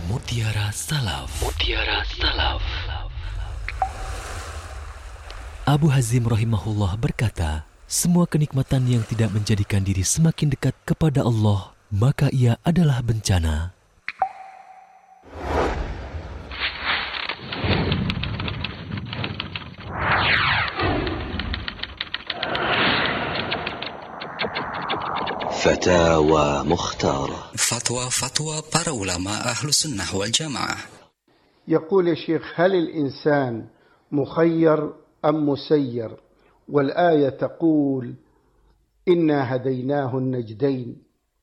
Mutiara Salaf. Mutiara Salaf. Abu Hazim rahimahullah berkata, semua kenikmatan yang tidak menjadikan diri semakin dekat kepada Allah, maka ia adalah bencana. فتاوى مختارة. فتوى para ulama أهل السنة والجماعة. يقول الشيخ: هل الإنسان مخير أم مسير؟ والآية تقول: إنا هديناه النجدين.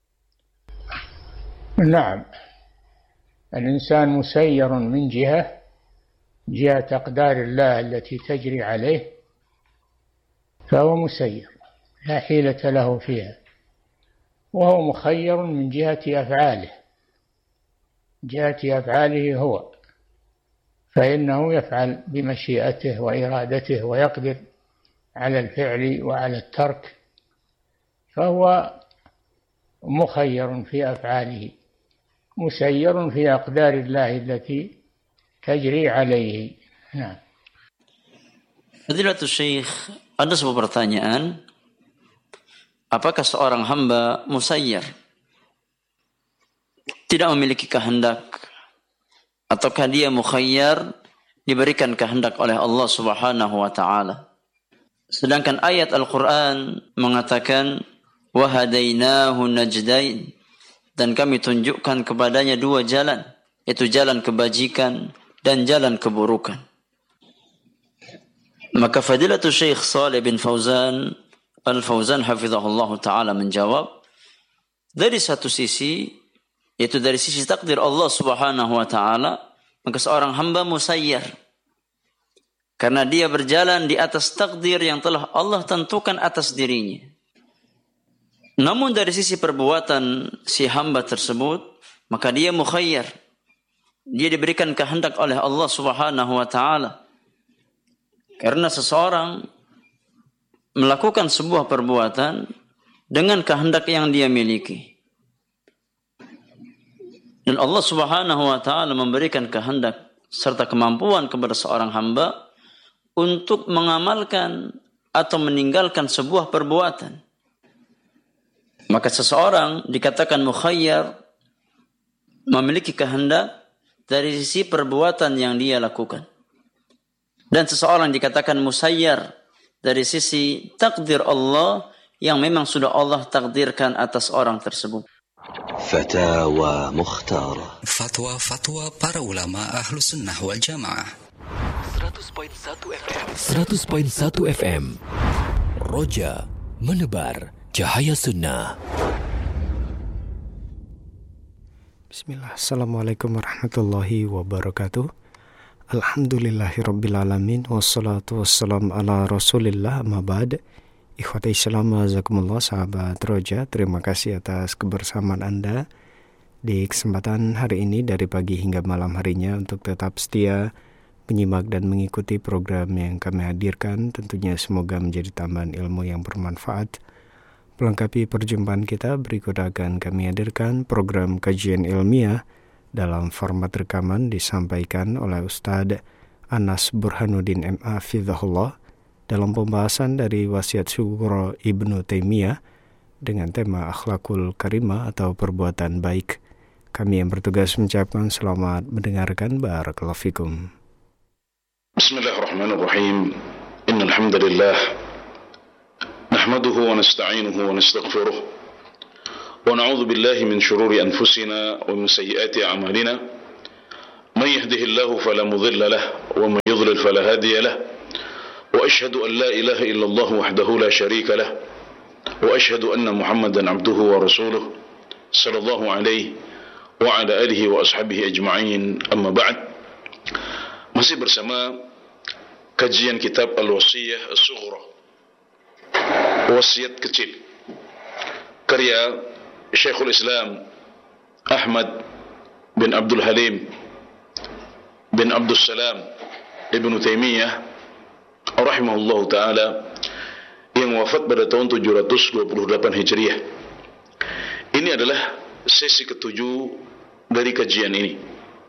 نعم، الإنسان مسير من جهة أقدار الله التي تجري عليه، فهو مسير لا حيلة له فيها، وهو مخير من جهة أفعاله هو، فإنه يفعل بمشيئته وإرادته ويقدر على الفعل وعلى الترك، فهو مخير في أفعاله، مسير في أقدار الله التي تجري عليه. Nah. Fadilatul Syekh, ada sebuah pertanyaan. Apakah seorang hamba musayyar, tidak memiliki kehendak, ataukah dia mukhayyar, diberikan kehendak oleh Allah Subhanahu wa taala? Sedangkan ayat Al-Qur'an mengatakan wa hadainahu najdain, dan kami tunjukkan kepadanya dua jalan, yaitu jalan kebajikan dan jalan keburukan. Maka Fadilatul Syekh Shalih bin Fauzan Al-Fauzan hafizahullah ta'ala menjawab, dari satu sisi, yaitu dari sisi takdir Allah Subhanahu wa ta'ala, maka seorang hamba musayyar, karena dia berjalan di atas takdir yang telah Allah tentukan atas dirinya. Namun dari sisi perbuatan si hamba tersebut, maka dia mukhayyar. Dia diberikan kehendak oleh Allah Subhanahu wa ta'ala. Karena seseorang melakukan sebuah perbuatan dengan kehendak yang dia miliki. Dan Allah Subhanahu wa taala memberikan kehendak serta kemampuan kepada seorang hamba untuk mengamalkan atau meninggalkan sebuah perbuatan. Maka seseorang dikatakan mukhayyar, memiliki kehendak dari sisi perbuatan yang dia lakukan. Dan seseorang dikatakan musayyar dari sisi takdir Allah yang memang sudah Allah takdirkan atas orang tersebut. Fatawa Mukhtarah. Fatwa para ulama Ahlu Sunnah wal Jamaah. 100.1 FM. 100.1 FM. Roja menebar cahaya sunnah. Bismillah. Assalamualaikum warahmatullahi wabarakatuh. Alhamdulillahirrabbilalamin. Wassalatu wassalamu ala rasulillah amma ba'd. Ikhwati Islam azakumullah, sahabat Roja, terima kasih atas kebersamaan Anda di kesempatan hari ini dari pagi hingga malam harinya untuk tetap setia menyimak dan mengikuti program yang kami hadirkan. Tentunya semoga menjadi tambahan ilmu yang bermanfaat. Melengkapi perjumpaan kita, berikut akan kami hadirkan program kajian ilmiah dalam format rekaman disampaikan oleh Ustadz Anas Burhanuddin M.A. Fidhahullah dalam pembahasan dari wasiat Syukur Ibnu Taimiyah dengan tema akhlakul karimah atau perbuatan baik. Kami yang bertugas mengucapkan selamat mendengarkan. Barakallahu fikum. Bismillahirrahmanirrahim. Innal hamdalillah nahmaduhu wa nasta'inuhu wa nastaghfiruh. ونعوذ بالله من شرور أنفسنا ومن سيئات أعمالنا من يهده الله فلا مضل له ومن يضلل فلا هادي له وأشهد أن لا إله إلا الله وحده لا شريك له وأشهد أن محمدا عبده ورسوله صلى الله عليه وعلى آله وأصحابه أجمعين. أما بعد, masih bersama kajian kitab Al-Wasiyah As-Sughra, wasiat kecil, karya Syekhul Islam Ahmad bin Abdul Halim bin Abdul Salam Ibnu Taimiyah rahimahullah ta'ala, yang wafat pada tahun 728 Hijriah. Ini adalah sesi ketujuh dari kajian ini.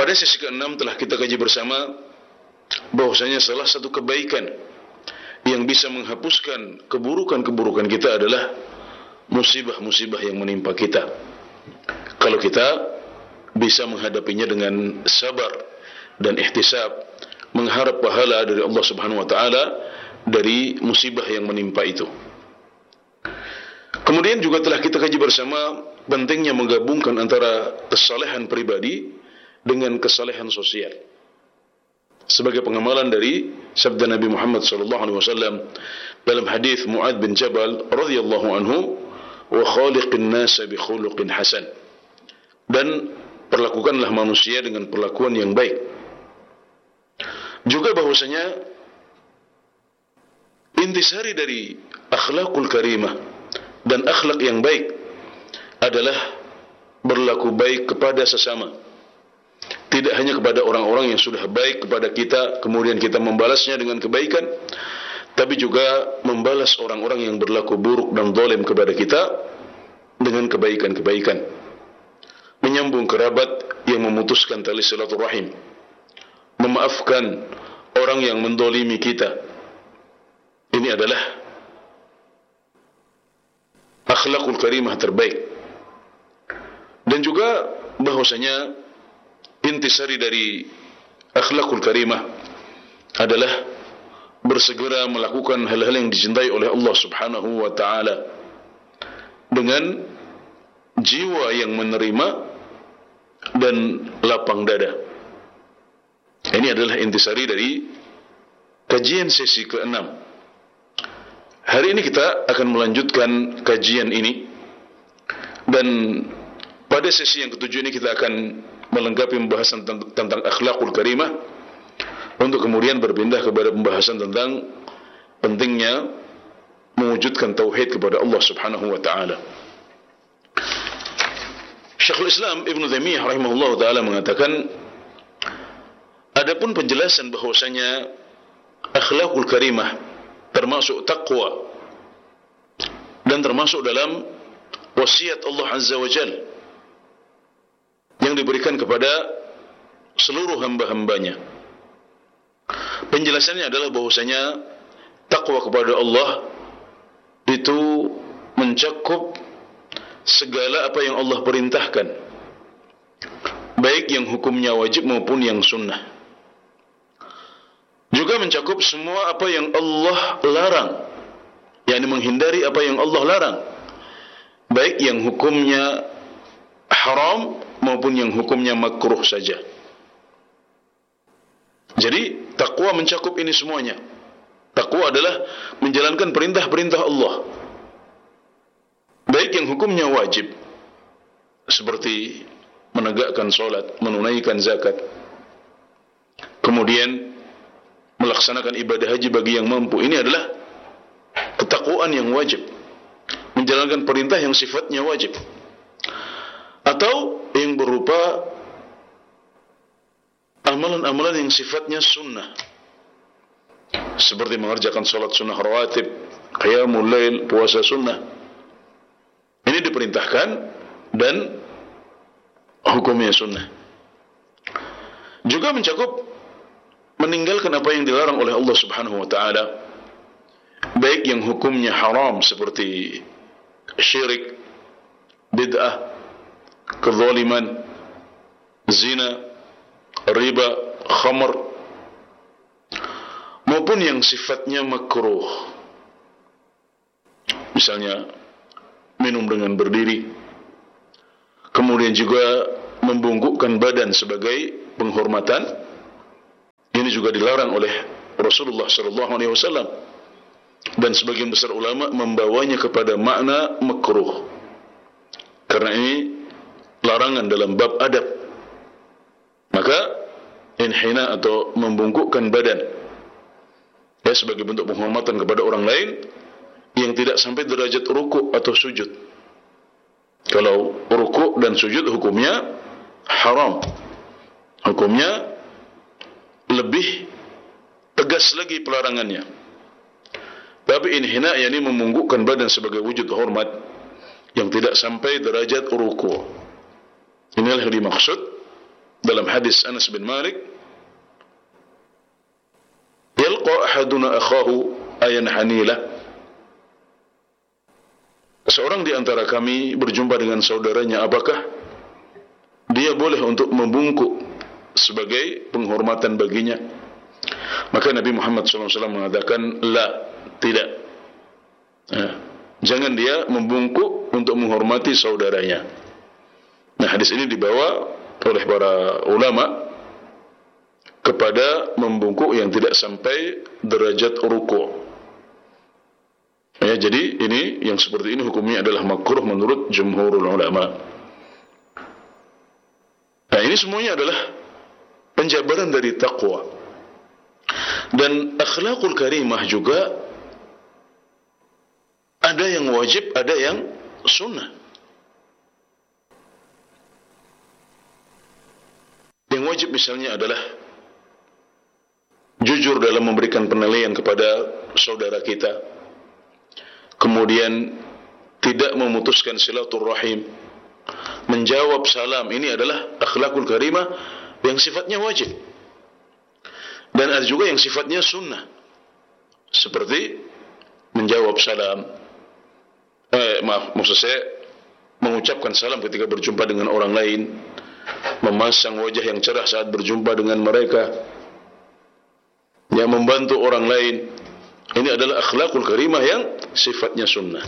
Pada sesi ke-6 telah kita kaji bersama bahwasanya salah satu kebaikan yang bisa menghapuskan keburukan-keburukan kita adalah musibah-musibah yang menimpa kita. Kalau kita bisa menghadapinya dengan sabar dan ihtisab, mengharap pahala dari Allah Subhanahu wa taala dari musibah yang menimpa itu. Kemudian juga telah kita kaji bersama pentingnya menggabungkan antara kesalehan pribadi dengan kesalehan sosial. Sebagai pengamalan dari sabda Nabi Muhammad sallallahu alaihi wasallam dalam hadis Mu'adz bin Jabal radhiyallahu anhu, "Wa khaliqin nasa bi khuluqin hasan." Dan perlakukanlah manusia dengan perlakuan yang baik. Juga bahwasanya intisari dari akhlakul karimah dan akhlak yang baik adalah berlaku baik kepada sesama. Tidak hanya kepada orang-orang yang sudah baik kepada kita, kemudian kita membalasnya dengan kebaikan, tapi juga membalas orang-orang yang berlaku buruk dan zalim kepada kita dengan kebaikan-kebaikan. Menyambung kerabat yang memutuskan tali silaturahim, memaafkan orang yang mendolimi kita. Ini adalah akhlakul karimah terbaik. Dan juga bahwasanya intisari dari akhlakul karimah adalah bersegera melakukan hal-hal yang dicintai oleh Allah Subhanahu wa taala dengan jiwa yang menerima dan lapang dada. Ini adalah intisari dari kajian sesi ke-6. Hari ini kita akan melanjutkan kajian ini, dan pada sesi yang ke-7 ini kita akan melengkapi pembahasan tentang akhlakul karimah, untuk kemudian berpindah kepada pembahasan tentang pentingnya mewujudkan tauhid kepada Allah Subhanahu wa taala. Syekhul Islam Ibn Taimiyah rahimahullah taala mengatakan, adapun penjelasan bahwasanya akhlakul karimah termasuk taqwa dan termasuk dalam wasiat Allah Azza wa Jalla yang diberikan kepada seluruh hamba-hambanya. Penjelasannya adalah bahwasanya takwa kepada Allah itu mencakup segala apa yang Allah perintahkan, baik yang hukumnya wajib maupun yang sunnah. Juga mencakup semua apa yang Allah larang, yakni menghindari apa yang Allah larang, baik yang hukumnya haram maupun yang hukumnya makruh saja. Jadi takwa mencakup ini semuanya. Takwa adalah menjalankan perintah-perintah Allah, baik yang hukumnya wajib seperti menegakkan salat, menunaikan zakat, kemudian melaksanakan ibadah haji bagi yang mampu. Ini adalah ketakwaan yang wajib, menjalankan perintah yang sifatnya wajib, atau yang berupa amalan-amalan yang sifatnya sunnah, seperti mengerjakan salat sunnah rawatib, qiyamul lail, puasa sunnah. Ini diperintahkan dan hukumnya sunnah. Juga mencakup meninggalkan apa yang dilarang oleh Allah Subhanahu wa taala, baik yang hukumnya haram seperti syirik, bid'ah, kezaliman, zina, riba, khamr, maupun yang sifatnya makruh, misalnya minum dengan berdiri, kemudian juga membungkukkan badan sebagai penghormatan. Ini juga dilarang oleh Rasulullah sallallahu alaihi wasallam, dan sebagian besar ulama membawanya kepada makna makruh, karena ini larangan dalam bab adab. Maka inhina atau membungkukkan badan ya sebagai bentuk penghormatan kepada orang lain yang tidak sampai derajat rukuk atau sujud. Kalau rukuk dan sujud hukumnya haram, hukumnya lebih tegas lagi pelarangannya. Tapi inhina yakni membungkukkan badan sebagai wujud hormat yang tidak sampai derajat rukuk. Inilah yang dimaksud dalam hadis Anas bin Malik, yalqa ahaduna akhahu ayan hanilah. Seorang di antara kami berjumpa dengan saudaranya, apakah dia boleh untuk membungkuk sebagai penghormatan baginya? Maka Nabi Muhammad SAW mengatakan, la, tidak. Jangan dia membungkuk untuk menghormati saudaranya. Nah, hadis ini dibawa oleh para ulama kepada membungkuk yang tidak sampai derajat ruku'. Ya, jadi ini yang seperti ini hukumnya adalah makruh menurut jumhurul ulama. Nah, ini semuanya adalah penjabaran dari taqwa. Dan akhlakul karimah juga ada yang wajib, ada yang sunnah. Yang wajib misalnya adalah jujur dalam memberikan penilaian kepada saudara kita, kemudian tidak memutuskan silaturrahim, menjawab salam. Ini adalah akhlakul karimah yang sifatnya wajib. Dan ada juga yang sifatnya sunnah, seperti menjawab salam, maksud saya mengucapkan salam ketika berjumpa dengan orang lain, memasang wajah yang cerah saat berjumpa dengan mereka, yang membantu orang lain. Ini adalah akhlakul karimah yang sifatnya sunnah.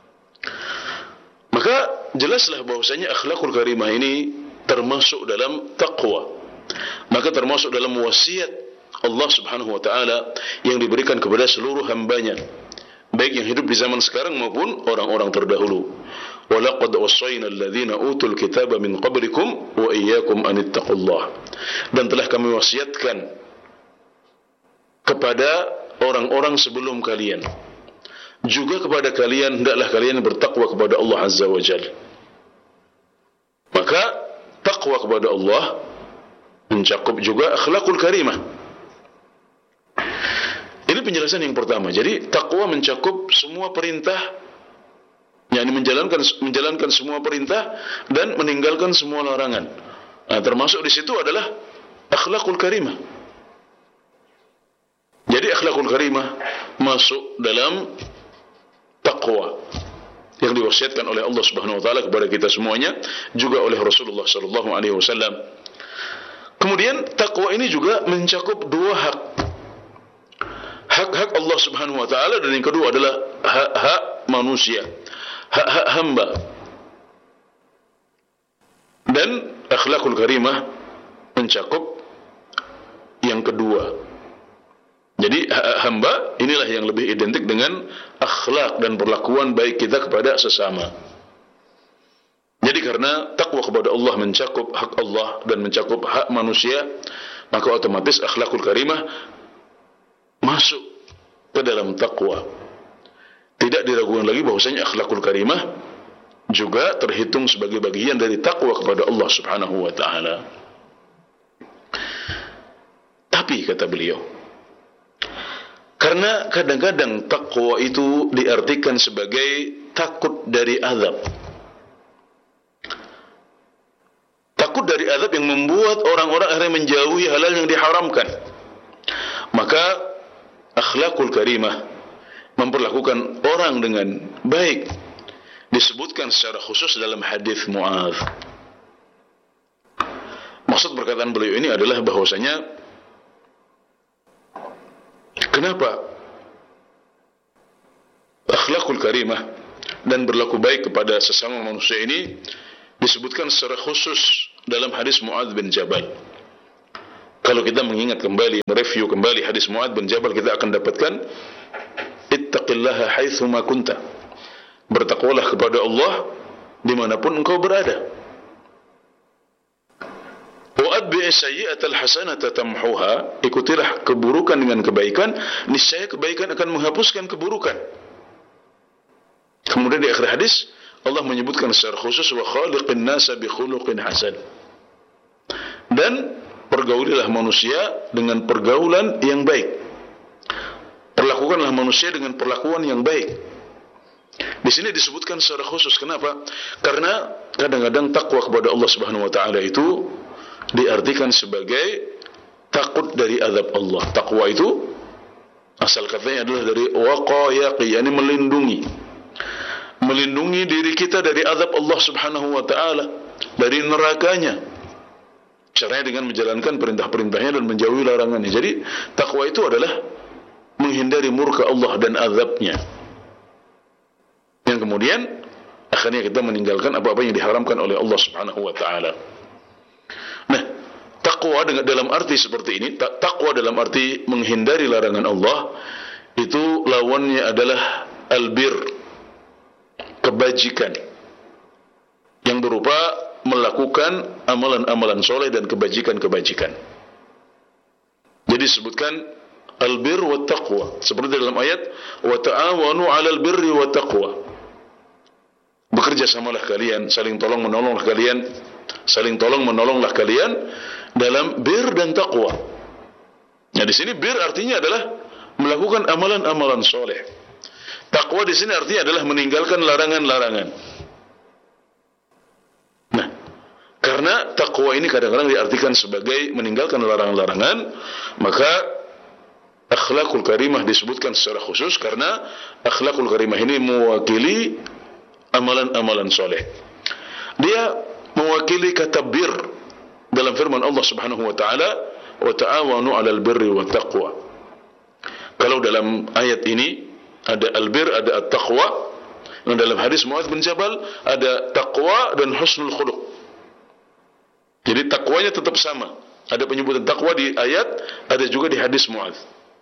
Maka jelaslah bahwasanya akhlakul karimah ini termasuk dalam taqwa. Maka termasuk dalam wasiat Allah Subhanahu wa taala yang diberikan kepada seluruh hambanya, baik yang hidup di zaman sekarang maupun orang-orang terdahulu. Walaqad wassayna alladhina utul kitaba min qablikum wa iyyakum an ittaqullah. Dan telah kami wasiatkan kepada orang-orang sebelum kalian, juga kepada kalian, hendaklah kalian bertakwa kepada Allah Azza wa Jalla. Maka takwa kepada Allah mencakup juga akhlakul karimah. Ini penjelasan yang pertama. Jadi takwa mencakup semua perintah, yakni menjalankan semua perintah dan meninggalkan semua larangan. Nah, termasuk di situ adalah akhlakul karimah. Jadi akhlakul karimah masuk dalam taqwa yang diwasiatkan oleh Allah Subhanahu wa taala kepada kita semuanya, juga oleh Rasulullah sallallahu alaihi wasallam. Kemudian taqwa ini juga mencakup dua hak. Hak-hak Allah Subhanahu wa taala, dan yang kedua adalah hak-hak manusia, hak-hak hamba. Dan akhlakul karimah mencakup yang kedua. Jadi hamba inilah yang lebih identik dengan akhlak dan perlakuan baik kita kepada sesama. Jadi karena takwa kepada Allah mencakup hak Allah dan mencakup hak manusia, maka otomatis akhlakul karimah masuk ke dalam takwa. Tidak diragukan lagi bahwasanya akhlakul karimah juga terhitung sebagai bagian dari takwa kepada Allah Subhanahu wa taala. Tapi kata beliau, karena kadang-kadang takwa itu diartikan sebagai takut dari azab. Takut dari azab yang membuat orang-orang akhirnya menjauhi halal yang diharamkan. Maka akhlakul karimah memperlakukan orang dengan baik disebutkan secara khusus dalam hadis Mu'adz. Maksud perkataan beliau ini adalah bahwasanya kenapa akhlakul karimah dan berlaku baik kepada sesama manusia ini disebutkan secara khusus dalam hadis Mu'adz bin Jabal. Kalau kita mengingat kembali, mereview kembali hadis Mu'adz bin Jabal, kita akan dapatkan ittaqillaha haitsu ma kunta. Bertakwalah kepada Allah dimanapun engkau berada. Wa'adbi sayyi'atal hasanata tamhuha, ikutilah keburukan dengan kebaikan, niscaya kebaikan akan menghapuskan keburukan. Kemudian di akhir hadis Allah menyebutkan secara khusus wa khaliqin nasa bi khuluqin hasan. Dan pergaulilah manusia dengan pergaulan yang baik. Perlakukanlah manusia dengan perlakuan yang baik. Di sini disebutkan secara khusus. Kenapa? Karena kadang-kadang takwa kepada Allah Subhanahu wa taala itu diartikan sebagai takut dari azab Allah. Takwa itu asal katanya adalah dari waqa yaqi, yakni melindungi diri kita dari azab Allah Subhanahu wa taala, dari nerakanya. Caranya dengan menjalankan perintah-perintahnya dan menjauhi larangannya. Jadi takwa itu adalah menghindari murka Allah dan azabnya. Yang kemudian akhirnya kita meninggalkan apa-apa yang diharamkan oleh Allah Subhanahu wa taala. Nah, takwa dalam arti seperti ini, takwa dalam arti menghindari larangan Allah, itu lawannya adalah albir, kebajikan, yang berupa melakukan amalan-amalan soleh dan kebajikan-kebajikan. Jadi disebutkan albir wa taqwa, seperti dalam ayat wa ta'awanu 'alal birri wa taqwa. Bekerja samalah kalian, saling tolong menolonglah kalian dalam bir dan taqwa. Nah, di sini bir artinya adalah melakukan amalan-amalan soleh. Taqwa di sini artinya adalah meninggalkan larangan-larangan. Nah, karena taqwa ini kadang-kadang diartikan sebagai meninggalkan larangan-larangan, maka akhlakul karimah disebutkan secara khusus karena akhlakul karimah ini mewakili amalan-amalan soleh. Dia mewakili kata bir dalam firman Allah Subhanahu wa taala, wa ta'awanu 'alal birri wat taqwa. Kalau dalam ayat ini ada albir, ada at-taqwa. Dan dalam hadis Muadz bin Jabal ada taqwa dan husnul khuluq. Jadi takwanya tetap sama. Ada penyebutan taqwa di ayat, ada juga di hadis Muadz.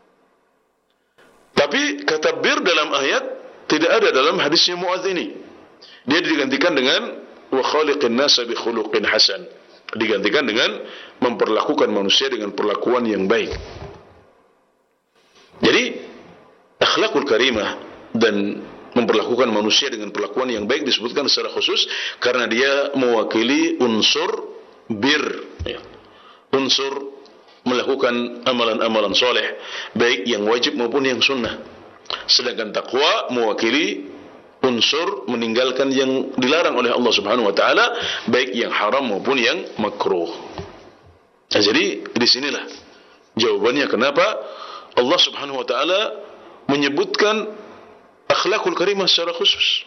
Tapi kata bir dalam ayat tidak ada dalam hadisnya Muadz ini. Dia digantikan dengan wa khaliqin nasa bi khuluqin hasan. Digantikan dengan memperlakukan manusia dengan perlakuan yang baik. Jadi akhlakul karimah dan memperlakukan manusia dengan perlakuan yang baik disebutkan secara khusus karena dia mewakili unsur bir, ya. Unsur melakukan amalan-amalan soleh, baik yang wajib maupun yang sunnah. Sedangkan takwa mewakili unsur meninggalkan yang dilarang oleh Allah Subhanahu wa taala, baik yang haram maupun yang makruh. Nah, jadi di sinilah jawabannya kenapa Allah Subhanahu wa taala menyebutkan akhlakul karimah secara khusus.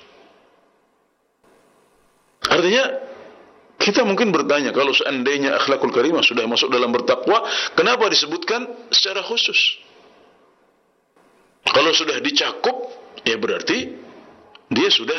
Artinya kita mungkin bertanya, kalau seandainya akhlakul karimah sudah masuk dalam bertakwa, kenapa disebutkan secara khusus? Kalau sudah dicakup, ya berarti dia sudah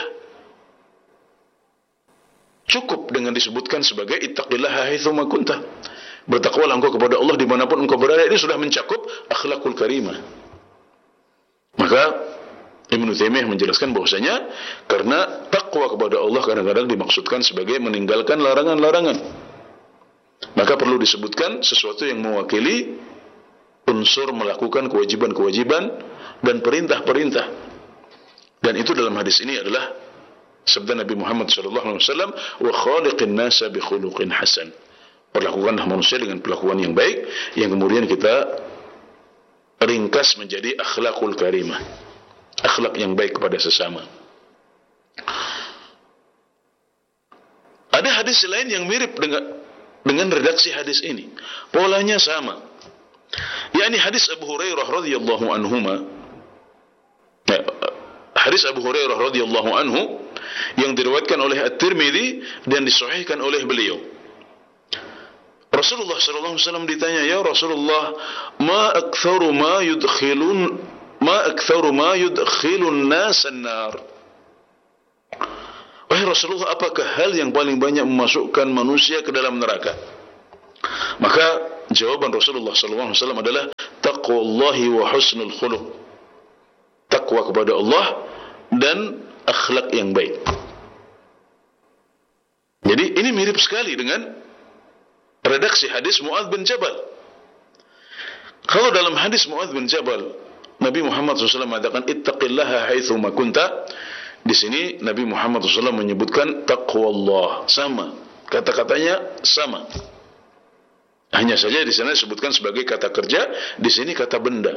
cukup dengan disebutkan sebagai ittaqillaha haitsu ma kunta. Bertakwalah engkau kepada Allah dimanapun engkau berada. Ini sudah mencakup akhlakul karimah. Maka Ibnu Taimiyah menjelaskan bahwasanya karena takwa kepada Allah kadang-kadang dimaksudkan sebagai meninggalkan larangan-larangan, maka perlu disebutkan sesuatu yang mewakili unsur melakukan kewajiban-kewajiban dan perintah-perintah. Dan itu dalam hadis ini adalah sabda Nabi Muhammad SAW, wa khaliqin nasa bi khuluqin hasan. Perlakukanlah manusia dengan perlakuan yang baik, yang kemudian kita ringkas menjadi akhlakul karimah, akhlak yang baik kepada sesama. Ada hadis lain yang mirip dengan redaksi hadis ini, polanya sama, yakni hadis Abu Hurairah radhiyallahu anhuma. Hadis Abu Hurairah radhiyallahu anhu yang diriwayatkan oleh At-Tirmidzi dan disahihkan oleh beliau. Rasulullah sallallahu alaihi wasallam ditanya, "Ya Rasulullah, ma aktsaru ma yudkhilun nas an-nar?" Wahai Rasulullah, apakah hal yang paling banyak memasukkan manusia ke dalam neraka? Maka jawaban Rasulullah sallallahu alaihi wasallam adalah taqwallahi wa husnul khuluq. Takwa kepada Allah dan akhlak yang baik. Jadi ini mirip sekali dengan redaksi hadis Muadz bin Jabal. Kalau dalam hadis Muadz bin Jabal, Nabi Muhammad SAW mengatakan ittaqillaha haitsu ma kunta. Di sini Nabi Muhammad SAW menyebutkan taqwallah, sama, kata-katanya sama. Hanya saja di sana disebutkan sebagai kata kerja, di sini kata benda.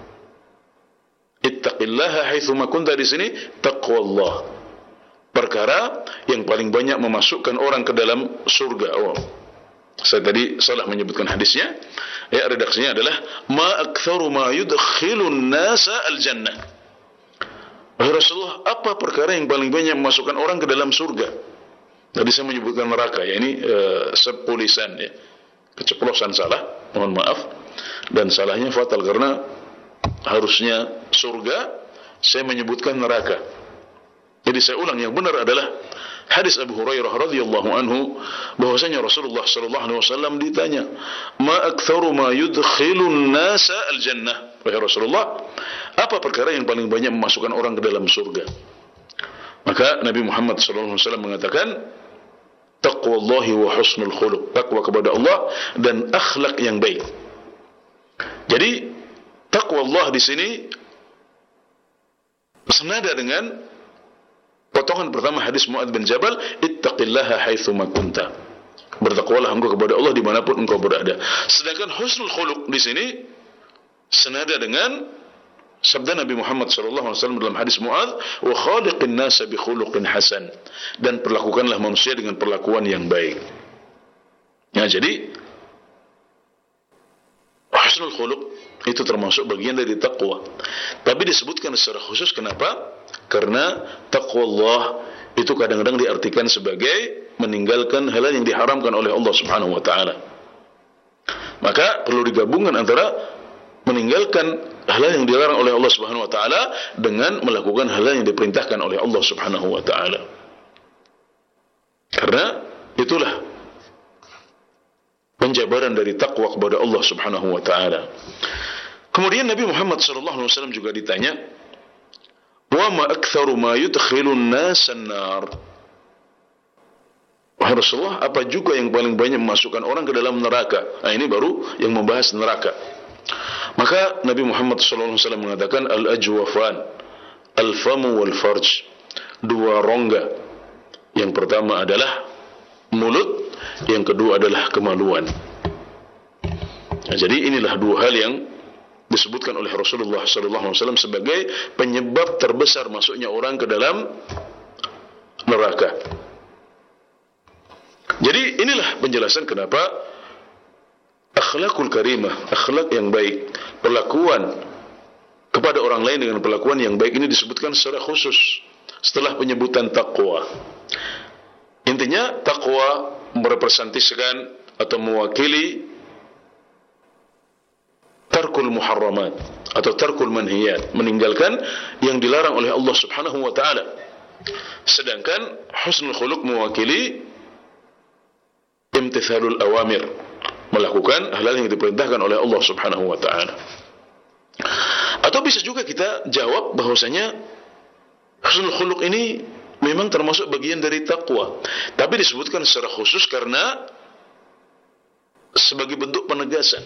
Ittaqillaha haitsu ma kunta, di sini taqwallah. Perkara yang paling banyak memasukkan orang ke dalam surga. Saya tadi salah menyebutkan hadisnya. Ya, redaksinya adalah ma aktsaru ma yudkhilun nasa al-jannah. Wahai Rasulullah, apa perkara yang paling banyak memasukkan orang ke dalam surga? Tadi saya menyebutkan neraka, ya ini sepulisan ya. Keceplosan salah, mohon maaf. Dan salahnya fatal karena harusnya surga, saya menyebutkan neraka. Jadi saya ulang, yang benar adalah hadis Abu Hurairah radhiyallahu anhu bahwasanya Rasulullah sallallahu alaihi wasallam ditanya, "Ma aktsaru ma yudkhilun nasa al-jannah?" Wahai Rasulullah, apa perkara yang paling banyak memasukkan orang ke dalam surga? Maka Nabi Muhammad sallallahu alaihi wasallam mengatakan, taqwallahi wa husnul khuluq, takwa kepada Allah dan akhlak yang baik. Jadi takwa Allah di sini senada dengan potongan pertama hadis Mu'adz bin Jabal, ittaqillaha haitsu ma kunta. Bertakwalah engkau kepada Allah dimanapun engkau berada. Sedangkan husnul khuluq di sini senada dengan sabda Nabi Muhammad sallallahu alaihi wasallam dalam hadis Mu'adz, wa khaliqin nasa bi khuluqin hasan, dan perlakukanlah manusia dengan perlakuan yang baik. Ya, jadi husnul khuluq itu termasuk bagian dari takwa. Tapi disebutkan secara khusus, kenapa? Karena takwa Allah itu kadang-kadang diartikan sebagai meninggalkan hal yang diharamkan oleh Allah Subhanahu wa taala. Maka perlu digabungkan antara meninggalkan hal yang dilarang oleh Allah Subhanahu wa taala dengan melakukan hal yang diperintahkan oleh Allah Subhanahu wa taala. Karena itulah penjabaran dari takwa kepada Allah Subhanahu wa taala. Kemudian Nabi Muhammad sallallahu alaihi wasallam juga ditanya, "Wa ma aktsaru ma yudkhilun nas an-nar?" Wahai Rasulullah, apa juga yang paling banyak memasukkan orang ke dalam neraka? Nah, ini baru yang membahas neraka. Maka Nabi Muhammad sallallahu alaihi wasallam mengatakan, al-ajwafan, al-famu wal farj, dua rongga. Yang pertama adalah mulut, yang kedua adalah kemaluan. Nah, jadi inilah dua hal yang disebutkan oleh Rasulullah sallallahu alaihi wasallam sebagai penyebab terbesar masuknya orang ke dalam neraka. Jadi inilah penjelasan kenapa akhlakul karimah, akhlak yang baik, perlakuan kepada orang lain dengan perlakuan yang baik ini disebutkan secara khusus setelah penyebutan takwa. Intinya takwa merepresentasikan atau mewakili tarkul muharramat atau tarkul manhiyat, meninggalkan yang dilarang oleh Allah Subhanahu wa taala. Sedangkan husnul khuluq mewakili imtithalul awamir, melakukan hal yang diperintahkan oleh Allah Subhanahu wa taala. Atau bisa juga kita jawab bahwasanya husnul khuluq ini memang termasuk bagian dari takwa, tapi disebutkan secara khusus karena sebagai bentuk penegasan.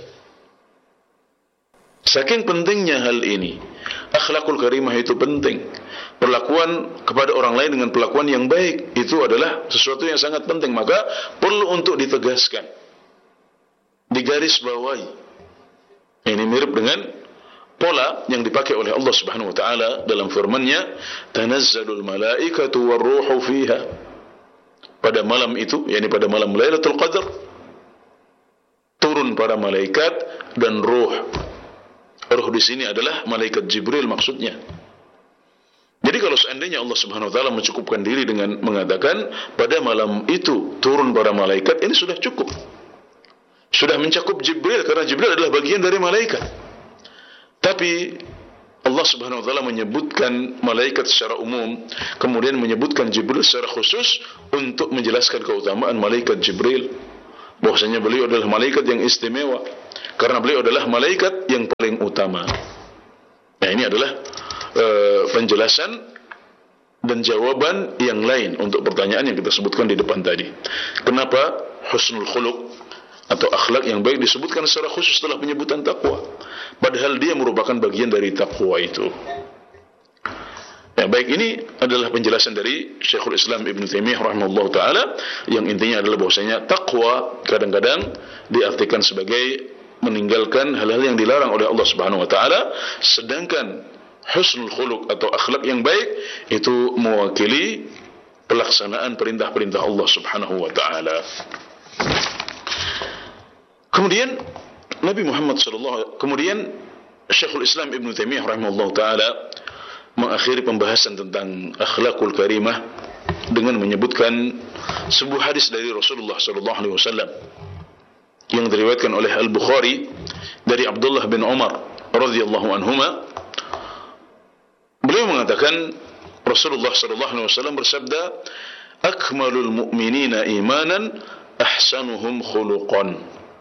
Saking pentingnya hal ini, akhlakul karimah itu penting. Perlakuan kepada orang lain dengan perlakuan yang baik itu adalah sesuatu yang sangat penting, maka perlu untuk ditegaskan, digaris bawahi. Ini mirip dengan pola yang dipakai oleh Allah Subhanahu wa taala dalam firman-Nya, tanazzalul malaikatu warruhu fiha. Pada malam itu, yakni pada malam Lailatul Qadar, turun para malaikat dan ruh. Ruh di sini adalah malaikat Jibril maksudnya. Jadi kalau seandainya Allah Subhanahu wa taala mencukupkan diri dengan mengatakan pada malam itu turun para malaikat, ini sudah cukup. Sudah mencakup Jibril, karena Jibril adalah bagian dari malaikat. Tapi Allah Subhanahu wa taala menyebutkan malaikat secara umum, kemudian menyebutkan Jibril secara khusus untuk menjelaskan keutamaan malaikat Jibril, bahwasanya beliau adalah malaikat yang istimewa karena beliau adalah malaikat yang paling utama. Nah, ini adalah penjelasan dan jawaban yang lain untuk pertanyaan yang kita sebutkan di depan tadi. Kenapa husnul khuluq atau akhlak yang baik disebutkan secara khusus setelah penyebutan takwa, padahal dia merupakan bagian dari takwa itu. Ya, baik, ini adalah penjelasan dari Syekhul Islam Ibn Taimiyah rahimahullah ta'ala, yang intinya adalah bahwasanya takwa kadang-kadang diartikan sebagai meninggalkan hal-hal yang dilarang oleh Allah Subhanahu wa ta'ala, sedangkan husnul khuluq atau akhlak yang baik itu mewakili pelaksanaan perintah-perintah Allah Subhanahu wa ta'ala. Kemudian Nabi Muhammad kemudian Syekhul Islam Ibn Taimiyah rahimahullah ta'ala mengakhiri pembahasan tentang akhlakul karimah dengan menyebutkan sebuah hadis dari Rasulullah sallallahu alaihi wasallam yang diriwayatkan oleh Al-Bukhari dari Abdullah bin Umar radhiyallahu anhuma. Beliau mengatakan Rasulullah sallallahu alaihi wasallam bersabda, "Akmalul mu'minina imanan ahsanuhum khuluqan."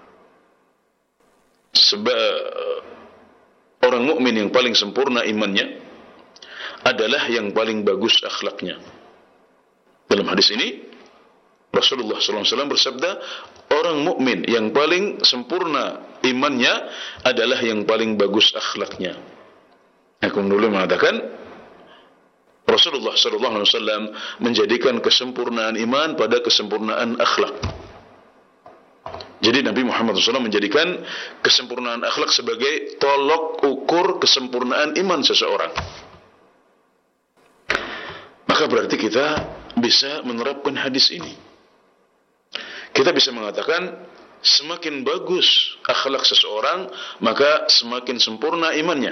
Orang mukmin yang paling sempurna imannya adalah yang paling bagus akhlaknya. Dalam hadis ini Rasulullah SAW bersabda, orang mukmin yang paling sempurna imannya adalah yang paling bagus akhlaknya. Aku dulu mengatakan Rasulullah SAW menjadikan kesempurnaan iman pada kesempurnaan akhlak. Jadi Nabi Muhammad SAW menjadikan kesempurnaan akhlak sebagai tolok ukur kesempurnaan iman seseorang. Maka berarti kita bisa menerapkan hadis ini. Kita bisa mengatakan semakin bagus akhlak seseorang, maka semakin sempurna imannya.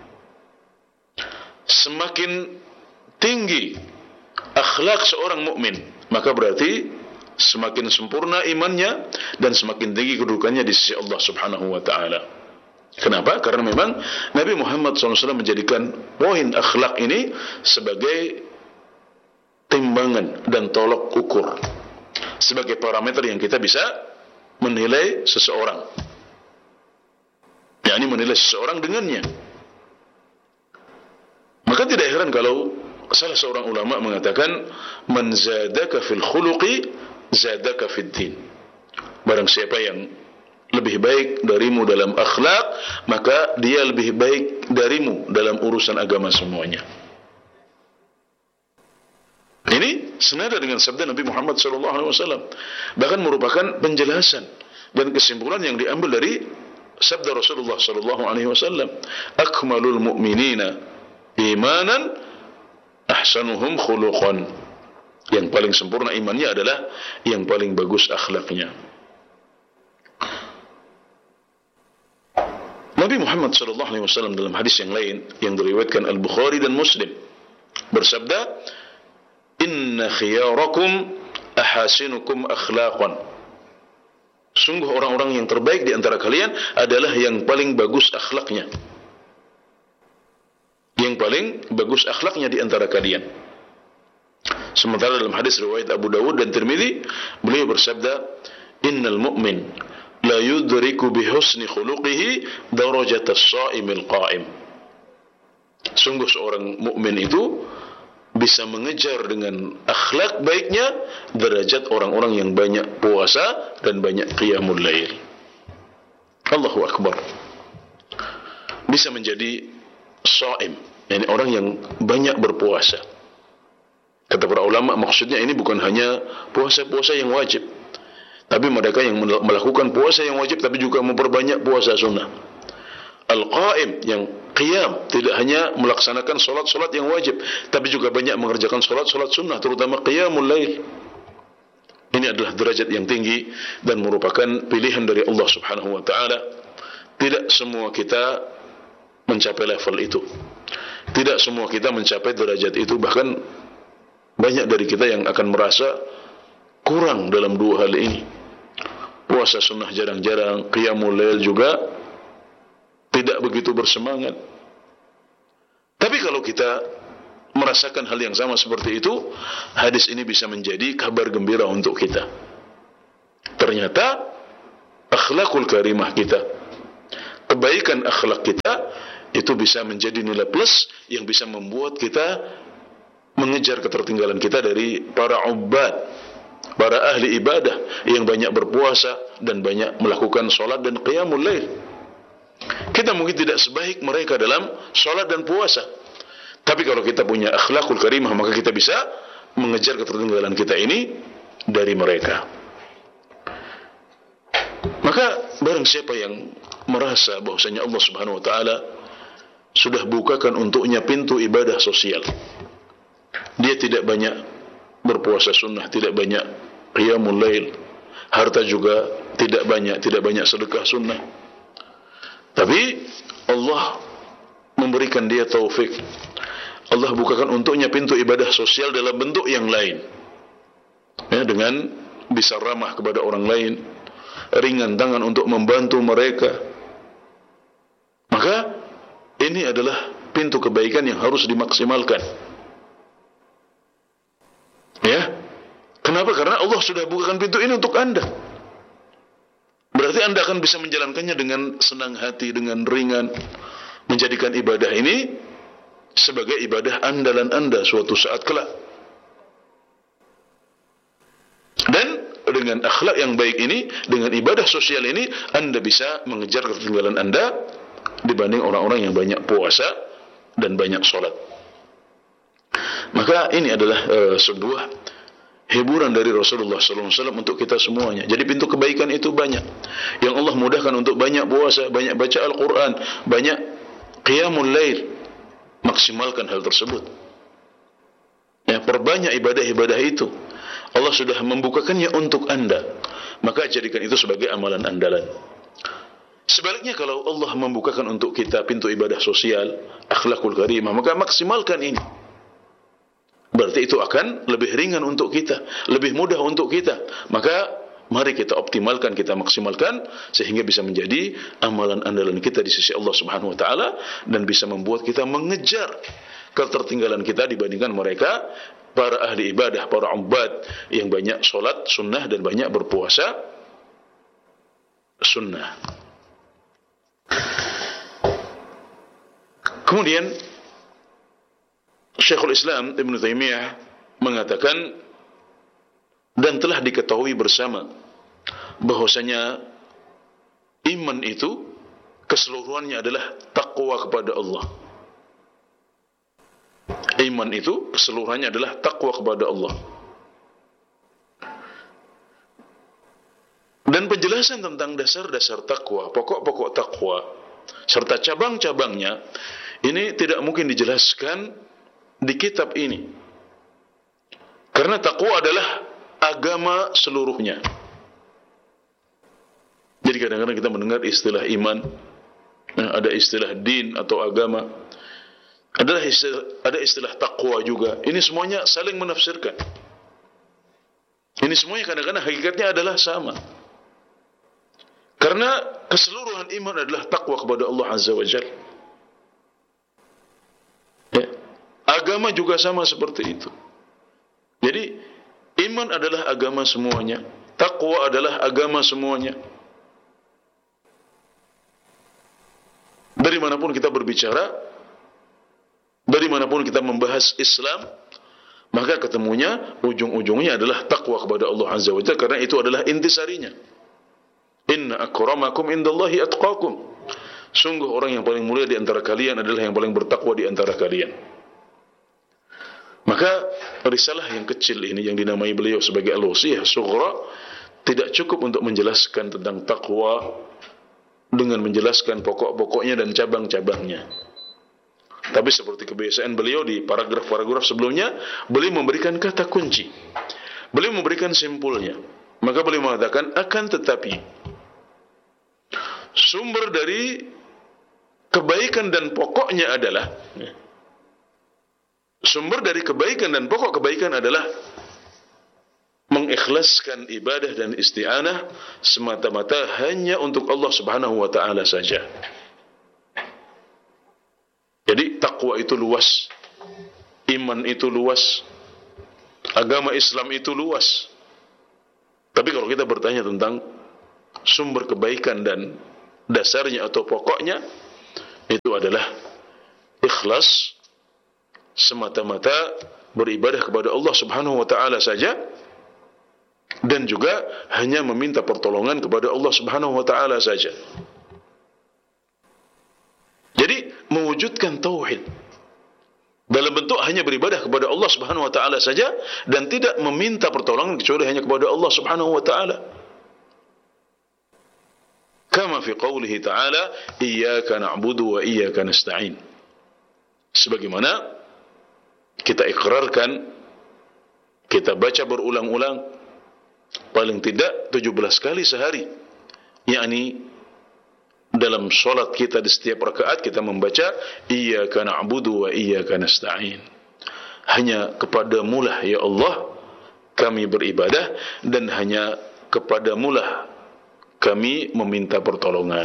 Semakin tinggi akhlak seorang mukmin, maka berarti semakin sempurna imannya dan semakin tinggi kedudukannya di sisi Allah Subhanahu wa taala. Kenapa? Karena memang Nabi Muhammad SAW menjadikan poin akhlak ini sebagai timbangan dan tolok ukur, sebagai parameter yang kita bisa menilai seseorang, yakni menilai seseorang dengannya. Maka tidak heran kalau salah seorang ulama mengatakan, man zadaka fil khuluqi zadaka fid din. Barang siapa yang lebih baik darimu dalam akhlak, maka dia lebih baik darimu dalam urusan agama semuanya. Ini senada dengan sabda Nabi Muhammad SAW, bahkan merupakan penjelasan dan kesimpulan yang diambil dari sabda Rasulullah SAW, akmalul mu'minina imanan ahsanuhum khuluqan. Yang paling sempurna imannya adalah yang paling bagus akhlaknya. Nabi Muhammad SAW dalam hadis yang lain yang diriwayatkan Al-Bukhari dan Muslim bersabda, inna khiyarakum ahasinukum akhlaqan. Sungguh orang-orang yang terbaik di antara kalian adalah yang paling bagus akhlaknya. Yang paling bagus akhlaknya di antara kalian. Sementara dalam hadis riwayat Abu Dawud dan Tirmidzi, beliau bersabda, innal mu'min la yudriku bihusni khuluqihi darajatas sha'imil qa'im. Sungguh seorang mukmin itu bisa mengejar dengan akhlak baiknya derajat orang-orang yang banyak puasa dan banyak qiyamul lail. Allahu akbar. Bisa menjadi sha'im, yakni orang yang banyak berpuasa. Kata para ulama, maksudnya ini bukan hanya puasa-puasa yang wajib, tapi mereka yang melakukan puasa yang wajib tapi juga memperbanyak puasa sunnah. Al-Qa'im, yang qiyam, tidak hanya melaksanakan solat-solat yang wajib, tapi juga banyak mengerjakan solat-solat sunnah, terutama qiyamul lail. Ini adalah derajat yang tinggi dan merupakan pilihan dari Allah Subhanahu wa ta'ala. Tidak semua kita mencapai level itu. Tidak semua kita mencapai derajat itu. Bahkan banyak dari kita yang akan merasa kurang dalam dua hal ini. Puasa sunnah jarang-jarang, qiyamul lail juga tidak begitu bersemangat. Tapi kalau kita merasakan hal yang sama seperti itu, hadis ini bisa menjadi kabar gembira untuk kita. Ternyata akhlakul karimah kita, kebaikan akhlak kita, itu bisa menjadi nilai plus yang bisa membuat kita mengejar ketertinggalan kita dari para ubad, para ahli ibadah yang banyak berpuasa dan banyak melakukan solat dan qiyamul lail. Kita mungkin tidak sebaik mereka dalam solat dan puasa, tapi kalau kita punya akhlakul karimah, maka kita bisa mengejar ketertinggalan kita ini dari mereka. Maka barang siapa yang merasa bahwasanya Allah Subhanahu wa ta'ala sudah bukakan untuknya pintu ibadah sosial, dia tidak banyak berpuasa sunnah, tidak banyak qiyamul lail, harta juga tidak banyak sedekah sunnah. Tapi Allah memberikan dia taufik. Allah bukakan untuknya pintu ibadah sosial dalam bentuk yang lain. Ya, dengan bisa ramah kepada orang lain, ringan tangan untuk membantu mereka. Maka ini adalah pintu kebaikan yang harus dimaksimalkan. Ya. Kenapa? Karena Allah sudah bukakan pintu ini untuk Anda. Berarti Anda akan bisa menjalankannya dengan senang hati, dengan ringan, menjadikan ibadah ini sebagai ibadah andalan Anda suatu saat kelak. Dan dengan akhlak yang baik ini, dengan ibadah sosial ini, Anda bisa mengejar ketertinggalan Anda dibanding orang-orang yang banyak puasa dan banyak sholat. Maka ini adalah sebuah hiburan dari Rasulullah SAW untuk kita semuanya. Jadi pintu kebaikan itu banyak, yang Allah mudahkan untuk banyak puasa, banyak baca Al-Quran, banyak qiyamul lail. Maksimalkan hal tersebut. Ya, perbanyak ibadah-ibadah itu. Allah sudah membukakannya untuk Anda. Maka jadikan itu sebagai amalan andalan. Sebaliknya, kalau Allah membukakan untuk kita pintu ibadah sosial, akhlakul karimah, maka maksimalkan ini. Berarti itu akan lebih ringan untuk kita, lebih mudah untuk kita. Maka mari kita optimalkan, kita maksimalkan, sehingga bisa menjadi amalan andalan kita di sisi Allah Subhanahu wa taala, dan bisa membuat kita mengejar ketertinggalan kita dibandingkan mereka, para ahli ibadah, para ubad yang banyak solat sunnah dan banyak berpuasa sunnah. Kemudian Syekhul Islam Ibn Taimiyah mengatakan, dan telah diketahui bersama bahwasanya iman itu keseluruhannya adalah takwa kepada Allah. Iman itu keseluruhannya adalah takwa kepada Allah. Dan penjelasan tentang dasar-dasar takwa, pokok-pokok takwa, serta cabang-cabangnya, ini tidak mungkin dijelaskan di kitab ini. Karena takwa adalah agama seluruhnya. Jadi kadang-kadang kita mendengar istilah iman, ada istilah din atau agama, ada istilah takwa juga. Ini semuanya saling menafsirkan. Ini semuanya kadang-kadang hakikatnya adalah sama. Karena keseluruhan iman adalah takwa kepada Allah Azza wa Jalla. Ya. Agama juga sama seperti itu. Jadi iman adalah agama semuanya, takwa adalah agama semuanya. Dari manapun kita berbicara, dari manapun kita membahas Islam, maka ketemunya ujung-ujungnya adalah takwa kepada Allah Azza wa Jalla, karena itu adalah intisarinya. Inna akramakum indallahi atqakum. Sungguh orang yang paling mulia di antara kalian adalah yang paling bertakwa di antara kalian. Maka risalah yang kecil ini yang dinamai beliau sebagai Al-Wasiyah Sughra tidak cukup untuk menjelaskan tentang takwa dengan menjelaskan pokok-pokoknya dan cabang-cabangnya. Tapi seperti kebiasaan beliau di paragraf-paragraf sebelumnya, beliau memberikan kata kunci, beliau memberikan simpulnya. Maka beliau mengatakan, akan tetapi sumber dari kebaikan dan pokoknya adalah, sumber dari kebaikan dan pokok kebaikan adalah mengikhlaskan ibadah dan isti'anah semata-mata hanya untuk Allah Subhanahu wa taala saja. Jadi takwa itu luas, iman itu luas, agama Islam itu luas. Tapi kalau kita bertanya tentang sumber kebaikan dan dasarnya atau pokoknya, itu adalah ikhlas, semata-mata beribadah kepada Allah Subhanahu wa taala saja, dan juga hanya meminta pertolongan kepada Allah Subhanahu wa taala saja. Jadi mewujudkan tauhid dalam bentuk hanya beribadah kepada Allah Subhanahu wa taala saja, dan tidak meminta pertolongan kecuali hanya kepada Allah Subhanahu wa taala. Kama fi qoulihi ta'ala, iyyaka na'budu wa iyyaka nasta'in. Sebagaimana kita ikrarkan, kita baca berulang-ulang, paling tidak 17 kali sehari, yakni dalam solat kita di setiap rakaat kita membaca iyyaka na'budu wa iyyaka nasta'in. Hanya kepadamu lah ya Allah kami beribadah dan hanya kepadamu lah kami meminta pertolongan.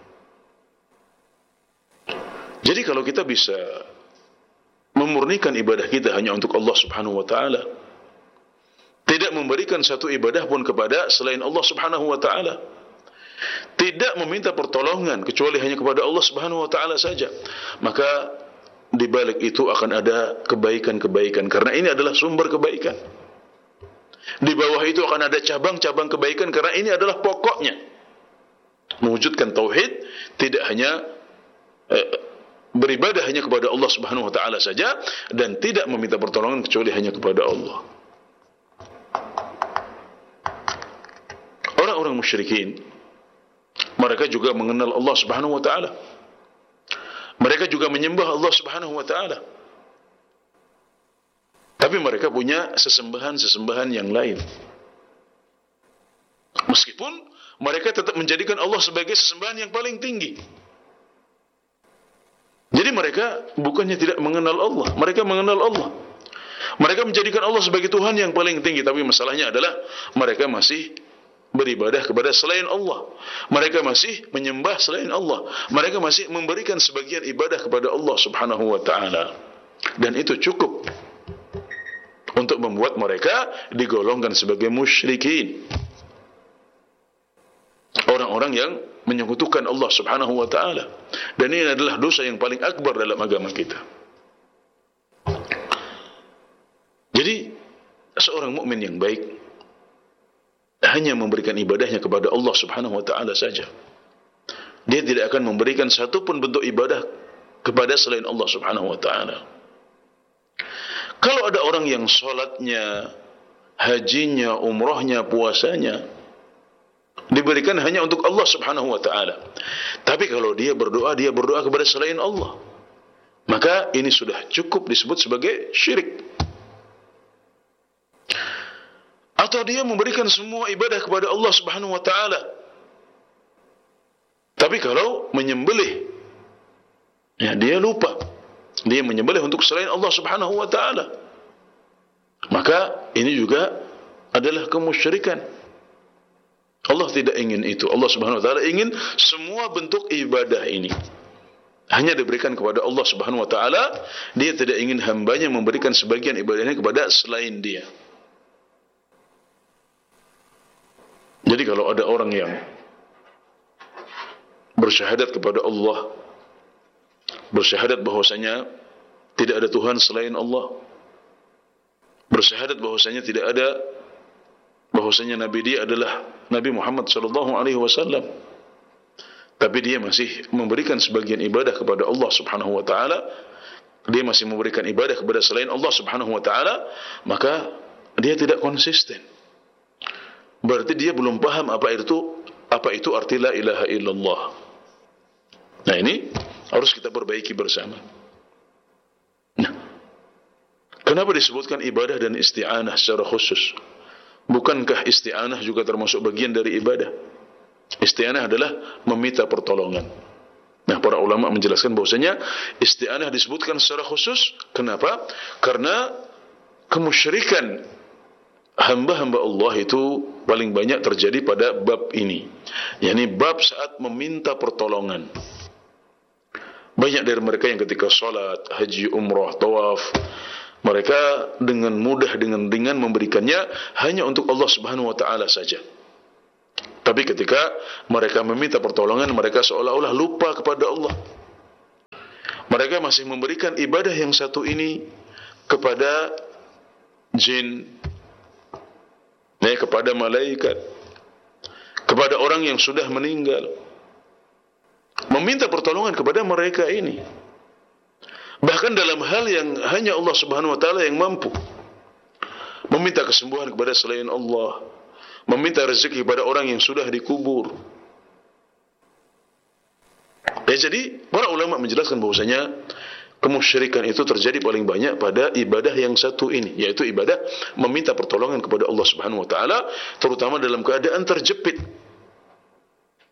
Jadi kalau kita bisa memurnikan ibadah kita hanya untuk Allah Subhanahu wa taala, tidak memberikan satu ibadah pun kepada selain Allah Subhanahu wa taala, tidak meminta pertolongan kecuali hanya kepada Allah Subhanahu wa taala saja, maka di balik itu akan ada kebaikan-kebaikan, karena ini adalah sumber kebaikan. Di bawah itu akan ada cabang-cabang kebaikan, karena ini adalah pokoknya. Mewujudkan tauhid, tidak hanya beribadah hanya kepada Allah Subhanahu wa taala saja, dan tidak meminta pertolongan kecuali hanya kepada Allah. Orang-orang musyrikin, mereka juga mengenal Allah Subhanahu wa taala. Mereka juga menyembah Allah Subhanahu wa taala. Tapi mereka punya sesembahan-sesembahan yang lain. Meskipun mereka tetap menjadikan Allah sebagai sesembahan yang paling tinggi. Jadi mereka bukannya tidak mengenal Allah, mereka mengenal Allah. Mereka menjadikan Allah sebagai Tuhan yang paling tinggi, tapi masalahnya adalah mereka masih beribadah kepada selain Allah. Mereka masih menyembah selain Allah. Mereka masih memberikan sebagian ibadah kepada Allah Subhanahu wa taala. Dan itu cukup untuk membuat mereka digolongkan sebagai musyrikin. Orang-orang yang menyekutukan Allah Subhanahu wa taala. Dan ini adalah dosa yang paling akbar dalam agama kita. Jadi seorang mukmin yang baik hanya memberikan ibadahnya kepada Allah Subhanahu wa taala saja. Dia tidak akan memberikan satu pun bentuk ibadah kepada selain Allah Subhanahu wa taala. Kalau ada orang yang salatnya, hajinya, umrahnya, puasanya diberikan hanya untuk Allah Subhanahu wa taala. Tapi kalau dia berdoa kepada selain Allah, maka ini sudah cukup disebut sebagai syirik. Atau dia memberikan semua ibadah kepada Allah Subhanahu wa taala, tapi kalau menyembelih, ya dia lupa, dia menyembelih untuk selain Allah Subhanahu wa taala, maka ini juga adalah kemusyrikan. Allah tidak ingin itu. Allah Subhanahu wa taala ingin semua bentuk ibadah ini hanya diberikan kepada Allah Subhanahu wa taala. Dia tidak ingin hambanya memberikan sebagian ibadahnya kepada selain dia. Jadi kalau ada orang yang bersyahadat kepada Allah, bersyahadat bahwasanya tidak ada Tuhan selain Allah, bersyahadat bahwasanya tidak ada, bahwasanya Nabi dia adalah Nabi Muhammad sallallahu alaihi wasallam, tapi dia masih memberikan sebagian ibadah kepada Allah Subhanahu wa taala, dia masih memberikan ibadah kepada selain Allah Subhanahu wa taala, maka dia tidak konsisten. Berarti dia belum paham apa itu arti la ilaha illallah. Nah, ini harus kita perbaiki bersama. Nah, kenapa disebutkan ibadah dan isti'anah secara khusus? Bukankah isti'anah juga termasuk bagian dari ibadah? Isti'anah adalah meminta pertolongan. Nah, para ulama menjelaskan bahwasanya isti'anah disebutkan secara khusus. Kenapa? Karena kemusyrikan hamba-hamba Allah itu paling banyak terjadi pada bab ini, yakni bab saat meminta pertolongan. Banyak dari mereka yang ketika salat, haji, umrah, tawaf, mereka dengan mudah, dengan ringan memberikannya hanya untuk Allah Subhanahu wa taala saja. Tapi ketika mereka meminta pertolongan, mereka seolah-olah lupa kepada Allah. Mereka masih memberikan ibadah yang satu ini kepada jin, kepada malaikat, kepada orang yang sudah meninggal, meminta pertolongan kepada mereka ini. Bahkan dalam hal yang hanya Allah Subhanahu wa taala yang mampu, meminta kesembuhan kepada selain Allah, meminta rezeki kepada orang yang sudah dikubur. Jadi para ulama menjelaskan bahwasanya kemusyrikan itu terjadi paling banyak pada ibadah yang satu ini, yaitu ibadah meminta pertolongan kepada Allah Subhanahu wa taala, terutama dalam keadaan terjepit.